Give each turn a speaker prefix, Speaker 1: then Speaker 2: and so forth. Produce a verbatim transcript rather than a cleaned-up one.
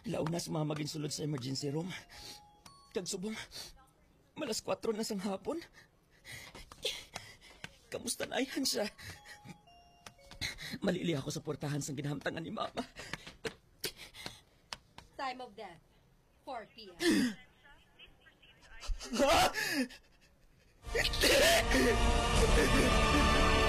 Speaker 1: Launas mamagin sulod sa emergency room. Kag subong, malas kwatro na sang hapon. Kamusta na ayhan siya? Malili ako sa portahan sang ginahamtangan ni Mama.
Speaker 2: Time of death, four p m
Speaker 1: Ha? Hindi!